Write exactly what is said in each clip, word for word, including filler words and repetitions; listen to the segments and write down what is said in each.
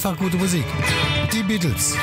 einfach gute Musik. Die Beatles.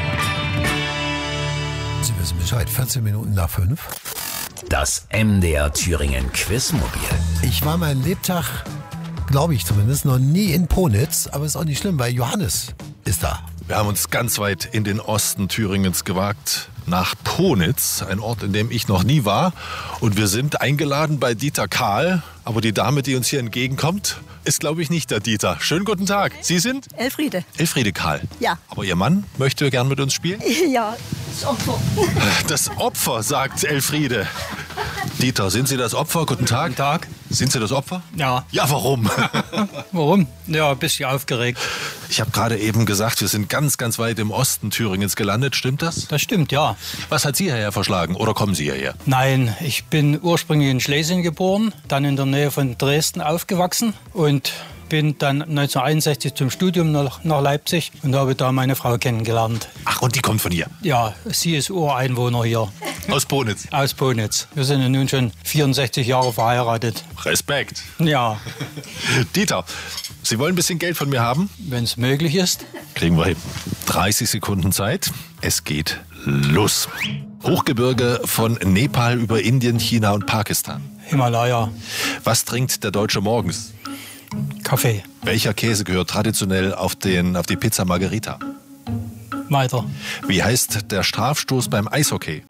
Sie wissen Bescheid, vierzehn Minuten nach fünf. Das M D R Thüringen Quizmobil. Ich war meinen Lebtag, glaube ich zumindest, noch nie in Ponitz, aber ist auch nicht schlimm, weil Johannes ist da. Wir haben uns ganz weit in den Osten Thüringens gewagt, nach Ponitz, ein Ort, in dem ich noch nie war. Und wir sind eingeladen bei Dieter Kahl. Aber die Dame, die uns hier entgegenkommt, ist, glaube ich, nicht der Dieter. Schönen guten Tag. Sie sind? Elfriede. Elfriede Kahl. Ja. Aber Ihr Mann möchte gern mit uns spielen? Ja, das Opfer. Das Opfer, sagt Elfriede. Dieter, sind Sie das Opfer? Guten Tag. Guten Tag. Sind Sie das Opfer? Ja. Ja, warum? Warum? Ja, ein bisschen aufgeregt. Ich habe gerade eben gesagt, wir sind ganz, ganz weit im Osten Thüringens gelandet. Stimmt das? Das stimmt, ja. Was hat Sie hierher verschlagen oder kommen Sie hierher? Nein, ich bin ursprünglich in Schlesien geboren, dann in der Nähe von Dresden aufgewachsen und bin dann neunzehnhunderteinundsechzig zum Studium nach, nach Leipzig und habe da meine Frau kennengelernt. Ach, und die kommt von hier? Ja, sie ist Ureinwohner hier. Aus Ponitz? Aus Ponitz. Wir sind ja nun schon vierundsechzig Jahre verheiratet. Respekt. Ja. Dieter, Sie wollen ein bisschen Geld von mir haben? Wenn es möglich ist. Kriegen wir hin. dreißig Sekunden Zeit. Es geht los. Hochgebirge von Nepal über Indien, China und Pakistan. Himalaya. Was trinkt der Deutsche morgens? Kaffee. Welcher Käse gehört traditionell auf, den, auf die Pizza Margherita? Weiter. Wie heißt der Strafstoß beim Eishockey?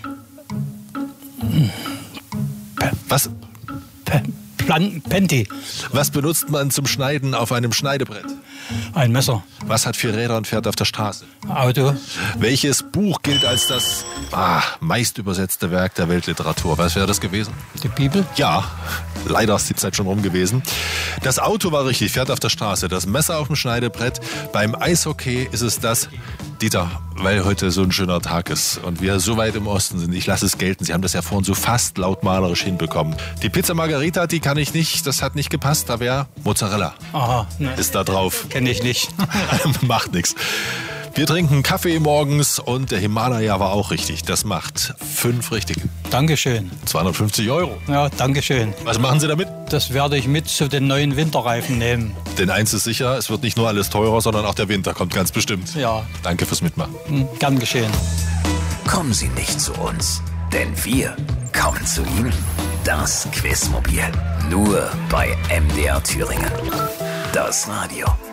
P- Was? P- Plan- Penti. Was benutzt man zum Schneiden auf einem Schneidebrett? Ein Messer. Was hat vier Räder und fährt auf der Straße? Auto. Welches Buch gilt als das ah, meist übersetzte Werk der Weltliteratur? Was wäre das gewesen? Die Bibel. Ja, leider ist die Zeit schon rum gewesen. Das Auto war richtig, fährt auf der Straße. Das Messer auf dem Schneidebrett. Beim Eishockey ist es das. Dieter, weil heute so ein schöner Tag ist und wir so weit im Osten sind, ich lasse es gelten. Sie haben das ja vorhin so fast lautmalerisch hinbekommen. Die Pizza Margherita, die kann ich nicht, das hat nicht gepasst. Da wäre Mozzarella. Aha, ne. Ist da drauf. Kenne ich nicht. Macht nichts. Wir trinken Kaffee morgens und der Himalaya war auch richtig. Das macht fünf richtig. Dankeschön. zweihundertfünfzig Euro. Ja, Dankeschön. Was machen Sie damit? Das werde ich mit zu den neuen Winterreifen nehmen. Denn eins ist sicher, es wird nicht nur alles teurer, sondern auch der Winter kommt ganz bestimmt. Ja. Danke fürs Mitmachen. Hm, gern geschehen. Kommen Sie nicht zu uns, denn wir kommen zu Ihnen. Das Quizmobil. Nur bei M D R Thüringen. Das Radio.